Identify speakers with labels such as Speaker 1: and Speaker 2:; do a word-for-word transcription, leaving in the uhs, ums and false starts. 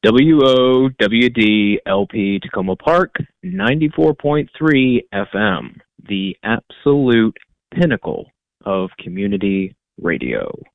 Speaker 1: W O W D L P Tacoma Park, ninety-four point three F M, the absolute pinnacle of community radio.